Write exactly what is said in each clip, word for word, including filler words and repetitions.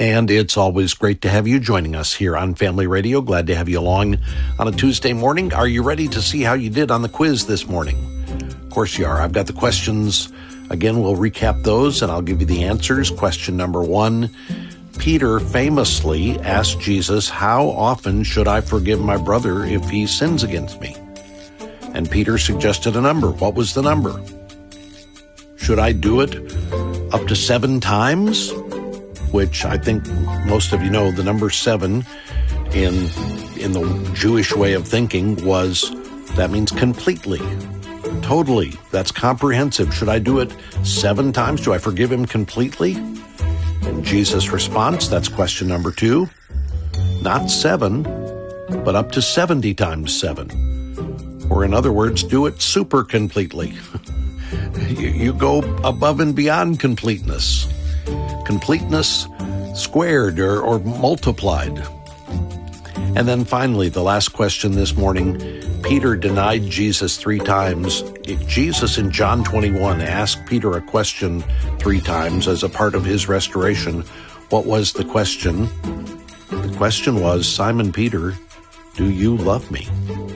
And it's always great to have you joining us here on Family Radio. Glad to have you along on a Tuesday morning. Are you ready to see how you did on the quiz this morning? Of course you are. I've got the questions. Again, we'll recap those and I'll give you the answers. Question number one, Peter famously asked Jesus, how often should I forgive my brother if he sins against me? And Peter suggested a number. What was the number? Should I do it up to seven times? Which I think most of you know, the number seven in in the Jewish way of thinking was, that means completely, totally, that's comprehensive. Should I do it seven times? Do I forgive him completely? And Jesus' response, that's question number two, not seven, but up to seventy times seven. Or in other words, do it super completely. you, you go above and beyond completeness. Completeness squared or, or multiplied. And then finally, the last question this morning, Peter denied Jesus three times. Jesus in John twenty-one asked Peter a question three times as a part of his restoration. What was the question? The question was, Simon Peter, do you love me?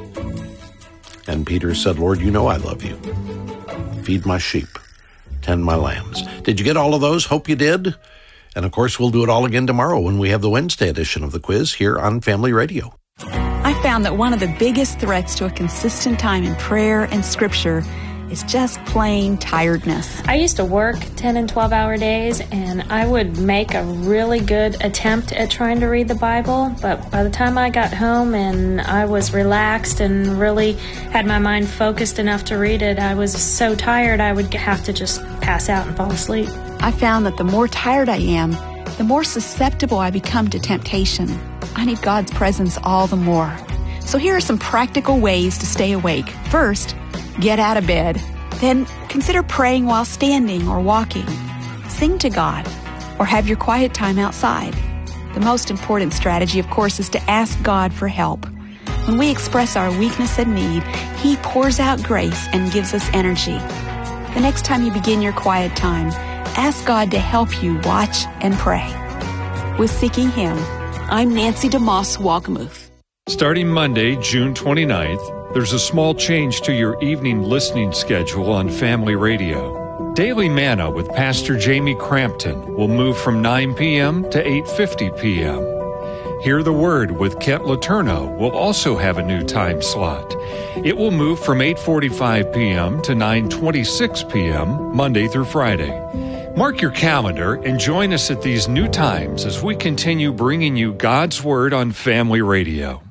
And Peter said, Lord, you know I love you. Feed my sheep. Tend my lambs. Did you get all of those? Hope you did. And of course, we'll do it all again tomorrow when we have the Wednesday edition of the quiz here on Family Radio. I found that one of the biggest threats to a consistent time in prayer and scripture is just plain tiredness. I used to work ten and twelve hour days, and I would make a really good attempt at trying to read the Bible, but by the time I got home and I was relaxed and really had my mind focused enough to read it, I was so tired I would have to just pass out and fall asleep. I found that the more tired I am, the more susceptible I become to temptation. I need God's presence all the more. So here are some practical ways to stay awake. First, get out of bed. Then consider praying while standing or walking. Sing to God or have your quiet time outside. The most important strategy, of course, is to ask God for help. When we express our weakness and need, He pours out grace and gives us energy. The next time you begin your quiet time, ask God to help you watch and pray. With Seeking Him, I'm Nancy DeMoss Walkamuth. Starting Monday, June twenty-ninth, there's a small change to your evening listening schedule on Family Radio. Daily Manna with Pastor Jamie Crampton will move from nine p.m. to eight fifty p.m. Hear the Word with Kent Letourneau will also have a new time slot. It will move from eight forty-five p.m. to nine twenty-six p.m. Monday through Friday. Mark your calendar and join us at these new times as we continue bringing you God's Word on Family Radio.